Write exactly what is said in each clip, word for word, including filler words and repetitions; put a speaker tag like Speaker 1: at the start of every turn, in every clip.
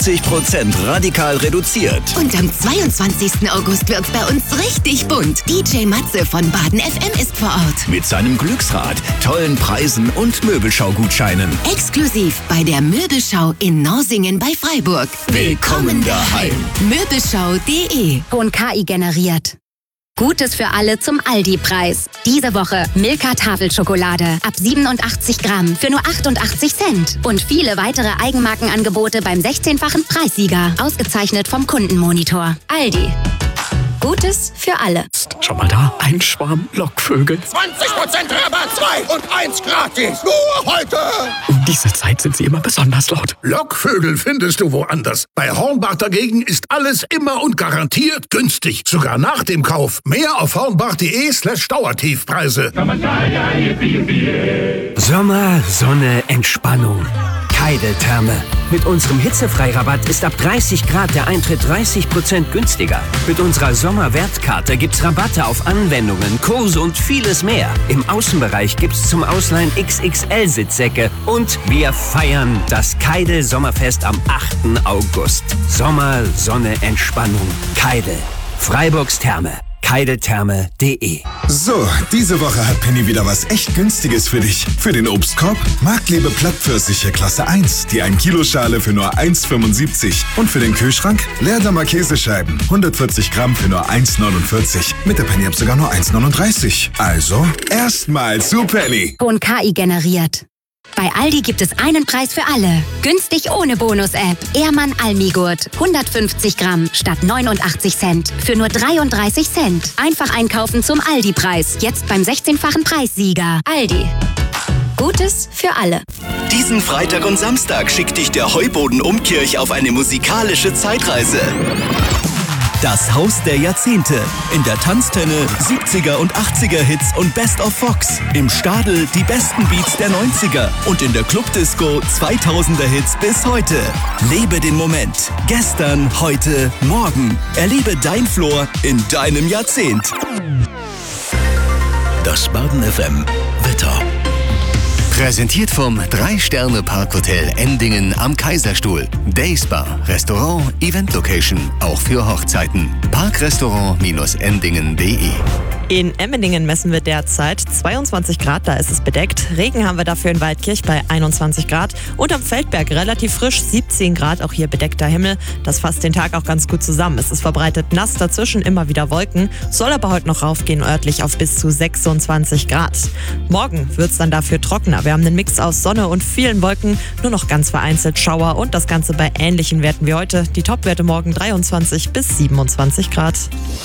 Speaker 1: fünfzig Prozent radikal reduziert.
Speaker 2: Und am zweiundzwanzigsten August wird's bei uns richtig bunt. D J Matze von Baden F M ist vor Ort.
Speaker 1: Mit seinem Glücksrad, tollen Preisen und Möbelschau-Gutscheinen.
Speaker 2: Exklusiv bei der Möbelschau in Norsingen bei Freiburg.
Speaker 1: Willkommen daheim.
Speaker 2: Möbelschau punkt de.
Speaker 3: Von K I generiert. Gutes für alle zum Aldi-Preis. Diese Woche Milka Tafelschokolade ab siebenundachtzig Gramm für nur achtundachtzig Cent. Und viele weitere Eigenmarkenangebote beim sechzehnfachen Preissieger. Ausgezeichnet vom Kundenmonitor. Aldi. Gutes für alle.
Speaker 4: Schau mal da, ein Schwarm Lockvögel.
Speaker 5: zwanzig Prozent Rabatt, zwei und eins gratis. Nur heute.
Speaker 4: Um diese Zeit sind sie immer besonders laut.
Speaker 5: Lockvögel findest du woanders. Bei Hornbach dagegen ist alles immer und garantiert günstig. Sogar nach dem Kauf. Mehr auf hornbach.de slash Dauertiefpreise.
Speaker 6: Sommer, Sonne, Entspannung. Keidel-Therme. Mit unserem Hitzefreirabatt ist ab dreißig Grad der Eintritt dreißig Prozent günstiger. Mit unserer Sommerwertkarte gibt's Rabatte auf Anwendungen, Kurse und vieles mehr. Im Außenbereich gibt's zum Ausleihen X X L-Sitzsäcke. Und wir feiern das Keidel-Sommerfest am achten August. Sommer, Sonne, Entspannung. Keidel. Freiburgs Therme. Keideltherme punkt de.
Speaker 7: So, diese Woche hat Penny wieder was echt Günstiges für dich. Für den Obstkorb Marktlebe Plattpfirsiche Klasse eins, die ein Kilo Schale für nur eins fünfundsiebzig. Und für den Kühlschrank Leerdammer Käsescheiben, hundertvierzig Gramm für nur eins neunundvierzig. Mit der Penny ab sogar nur eins neununddreißig. Also, erstmal zu Penny.
Speaker 3: Von K I generiert. Bei Aldi gibt es einen Preis für alle. Günstig ohne Bonus-App. Ehrmann Almigurt. hundertfünfzig Gramm statt neunundachtzig Cent. Für nur dreiunddreißig Cent. Einfach einkaufen zum Aldi-Preis. Jetzt beim sechzehnfachen Preissieger. Aldi. Gutes für alle.
Speaker 1: Diesen Freitag und Samstag schickt dich der Heuboden Umkirch auf eine musikalische Zeitreise. Das Haus der Jahrzehnte. In der Tanztenne siebziger und achtziger Hits und Best of Fox. Im Stadel die besten Beats der neunziger. Und in der Clubdisco zweitausender Hits bis heute. Lebe den Moment. Gestern, heute, morgen. Erlebe dein Flor in deinem Jahrzehnt. Das Baden F M Wetter. Präsentiert vom drei Sterne Parkhotel Endingen am Kaiserstuhl. Dayspa, Restaurant, Event Location, auch für Hochzeiten. Parkrestaurant Endingen punkt de.
Speaker 8: In Emmendingen messen wir derzeit zweiundzwanzig Grad, da ist es bedeckt. Regen haben wir dafür in Waldkirch bei einundzwanzig Grad. Und am Feldberg relativ frisch, siebzehn Grad, auch hier bedeckter Himmel. Das fasst den Tag auch ganz gut zusammen. Es ist verbreitet nass, dazwischen immer wieder Wolken. Soll aber heute noch raufgehen, örtlich auf bis zu sechsundzwanzig Grad. Morgen wird es dann dafür trockener. Wir haben einen Mix aus Sonne und vielen Wolken, nur noch ganz vereinzelt Schauer und das Ganze bei ähnlichen Werten wie heute. Die Topwerte morgen dreiundzwanzig bis siebenundzwanzig Grad.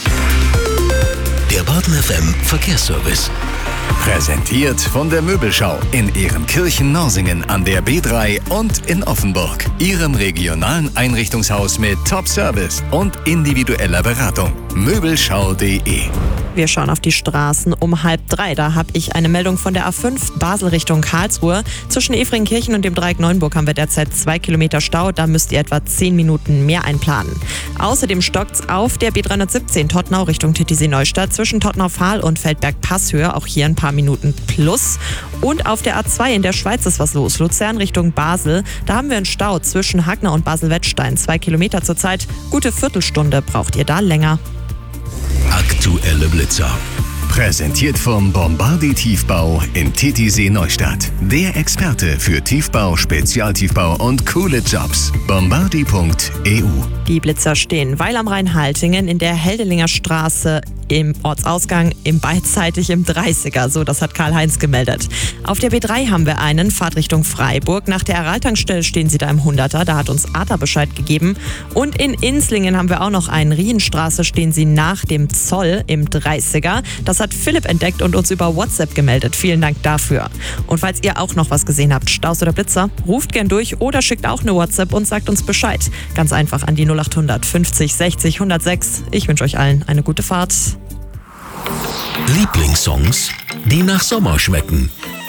Speaker 1: Der Baden F M Verkehrsservice. Präsentiert von der Möbelschau in Ehrenkirchen Norsingen an der B drei und in Offenburg. Ihrem regionalen Einrichtungshaus mit Top-Service und individueller Beratung. Möbelschau punkt de.
Speaker 8: Wir schauen auf die Straßen um halb drei. Da habe ich eine Meldung von der A fünf Basel Richtung Karlsruhe. Zwischen Efringkirchen und dem Dreieck Neuenburg haben wir derzeit zwei Kilometer Stau. Da müsst ihr etwa zehn Minuten mehr einplanen. Außerdem stockt's auf der B dreihundertsiebzehn Tottenau Richtung Titisee-Neustadt zwischen Tottenau-Pfahl und Feldberg-Passhöhe. Auch hier ein paar Minuten plus. Und auf der A zwei in der Schweiz ist was los. Luzern Richtung Basel. Da haben wir einen Stau zwischen Hagner und Basel-Wettstein. Zwei Kilometer zurzeit. Gute Viertelstunde braucht ihr da länger.
Speaker 1: Aktuelle Blitzer. Präsentiert vom Bombardi Tiefbau in Titisee-Neustadt. Der Experte für Tiefbau, Spezialtiefbau und coole Jobs. Bombardi punkt e u.
Speaker 8: Die Blitzer stehen Weil am Rhein-Haltingen in der Heldelinger Straße im Ortsausgang im beidseitig im dreißiger. So, das hat Karl-Heinz gemeldet. Auf der B drei haben wir einen, Fahrt Richtung Freiburg. Nach der Araltankstelle stehen sie da im hunderter. Da hat uns Arta Bescheid gegeben. Und in Inslingen haben wir auch noch einen. Rienstraße stehen sie nach dem Zoll im dreißiger. Das hat Philipp entdeckt und uns über WhatsApp gemeldet. Vielen Dank dafür. Und falls ihr auch noch was gesehen habt, Staus oder Blitzer, ruft gern durch oder schickt auch eine WhatsApp und sagt uns Bescheid. Ganz einfach an die null achthundert fünfzig sechzig hundertsechs. Ich wünsche euch allen eine gute Fahrt.
Speaker 1: Lieblingssongs, die nach Sommer schmecken.